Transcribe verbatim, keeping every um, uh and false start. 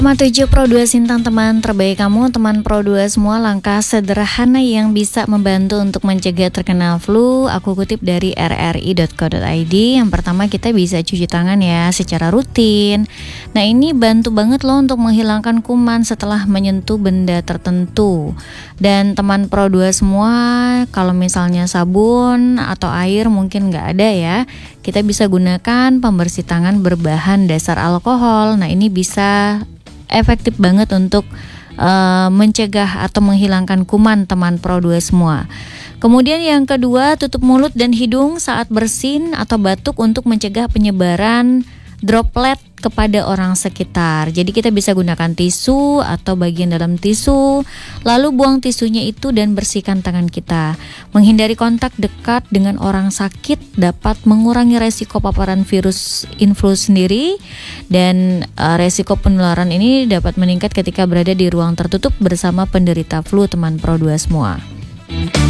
Nomor tujuh, Pro dua Sintang, teman terbaik kamu. Teman Pro dua semua, langkah sederhana yang bisa membantu untuk mencegah terkena flu. Aku kutip dari r r i dot co dot i d. Yang pertama, kita bisa cuci tangan ya secara rutin. Nah, ini bantu banget loh untuk menghilangkan kuman setelah menyentuh benda tertentu. Dan teman Pro dua semua, kalau misalnya sabun atau air mungkin nggak ada ya, kita bisa gunakan pembersih tangan berbahan dasar alkohol. Nah, ini bisa efektif banget untuk uh, mencegah atau menghilangkan kuman, teman Pro dua semua. Kemudian yang kedua, tutup mulut dan hidung saat bersin atau batuk untuk mencegah penyebaran droplet kepada orang sekitar. Jadi kita bisa gunakan tisu atau bagian dalam tisu, lalu buang tisunya itu dan bersihkan tangan kita. Menghindari kontak dekat dengan orang sakit dapat mengurangi resiko paparan virus influ sendiri, dan uh, resiko penularan ini dapat meningkat ketika berada di ruang tertutup bersama penderita flu, teman Pro dua semua.